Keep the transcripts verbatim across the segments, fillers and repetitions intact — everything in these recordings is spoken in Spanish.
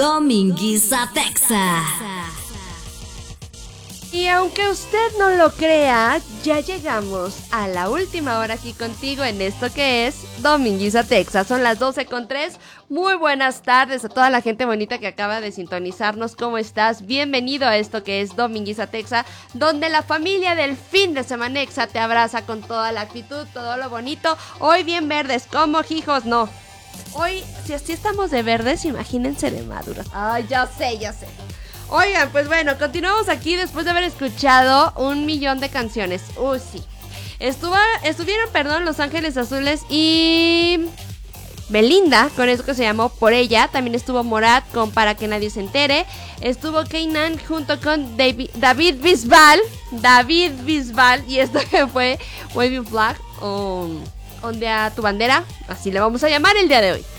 Dominguiza Texa. Y aunque usted no lo crea, ya llegamos a la última hora aquí contigo en esto que es Dominguiza Texa. Son las doce con tres. Muy buenas tardes a toda la gente bonita que acaba de sintonizarnos. ¿Cómo estás? Bienvenido a esto que es Dominguiza Texa, donde la familia del fin de semana Exa te abraza con toda la actitud, todo lo bonito. Hoy bien verdes, como hijos, no. Hoy, si así estamos de verdes, imagínense de maduros. Ay, ya sé, ya sé. Oigan, pues bueno, continuamos aquí después de haber escuchado un millón de canciones. Uy, sí. Estuvo, estuvieron, perdón, Los Ángeles Azules y Belinda, con eso que se llamó Por Ella. También estuvo Morat con Para Que Nadie Se Entere. Estuvo Keynan junto con David, David Bisbal. David Bisbal. Y esto que fue Waving Flag. O Ondea Tu Bandera. Así le vamos a llamar el día de hoy.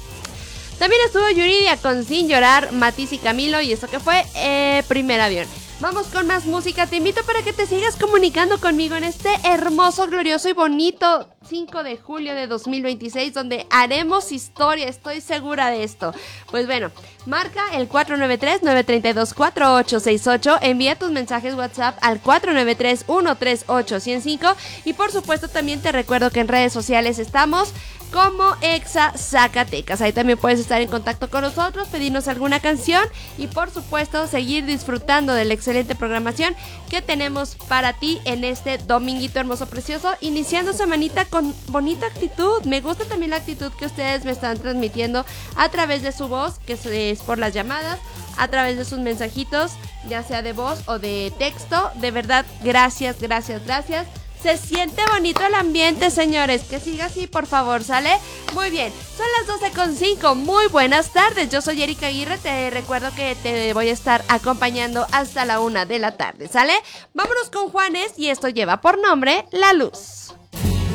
También estuvo Yuridia con Sin Llorar, Matiz y Camilo, y eso que fue eh, Primer Avión. Vamos con más música. Te invito para que te sigas comunicando conmigo en este hermoso, glorioso y bonito cinco de julio de dos mil veintiséis, donde haremos historia, estoy segura de esto. Pues bueno, marca el cuatro nueve tres, nueve tres dos, cuatro ocho seis ocho, envía tus mensajes WhatsApp al cuatro nueve tres, uno tres ocho, uno cero cinco y por supuesto también te recuerdo que en redes sociales estamos como Exa Zacatecas. Ahí también puedes estar en contacto con nosotros, pedirnos alguna canción y por supuesto seguir disfrutando de la excelente programación que tenemos para ti en este dominguito hermoso, precioso, iniciando semanita con bonita actitud. Me gusta también la actitud que ustedes me están transmitiendo a través de su voz, que es por las llamadas, a través de sus mensajitos, ya sea de voz o de texto. De verdad, gracias, gracias, gracias. Se siente bonito el ambiente, señores. Que siga así, por favor, ¿sale? Muy bien, son las doce con cinco. Muy buenas tardes, yo soy Erika Aguirre. Te recuerdo que te voy a estar acompañando hasta la una de la tarde, ¿sale? Vámonos con Juanes y esto lleva por nombre La Luz.